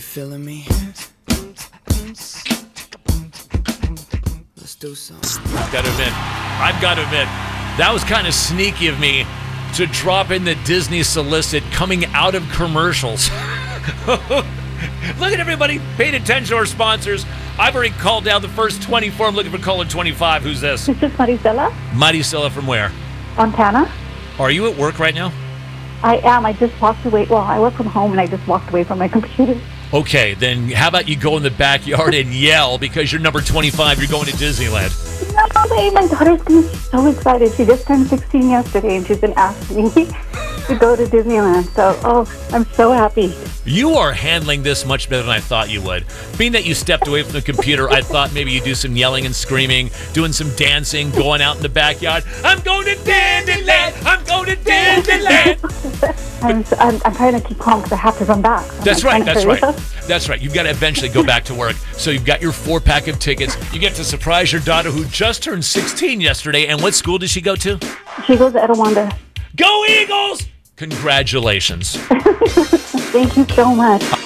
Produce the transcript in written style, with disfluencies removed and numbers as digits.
feeling me? Let's do something. I've got to admit, that was kind of sneaky of me to drop in the Disney solicit coming out of commercials. Look at everybody paying attention to our sponsors. I've already called down the first 24. I'm looking for caller 25. Who's this? This is Maricela, Maricela from where? Montana. Are you at work right now? I am. I just walked away. Well, I work from home, and I just walked away from my computer. Okay, then how about you go in the backyard and yell because you're number 25, you're going to Disneyland. No way. My daughter's going to be so excited. She just turned 16 yesterday, and she's been asking me to go to Disneyland. So, I'm so happy. You are handling this much better than I thought you would. Being that you stepped away from the computer, I thought maybe you'd do some yelling and screaming, doing some dancing, going out in the backyard. I'm going to Disneyland! I'm going to Disneyland! I'm trying to keep calm because I have to run back. So That's right. That's right. You've got to eventually go back to work. So you've got your 4-pack of tickets. You get to surprise your daughter who just turned 16 yesterday. And what school did she go to? She goes to Etowanda. Go Eagles! Congratulations. Thank you so much.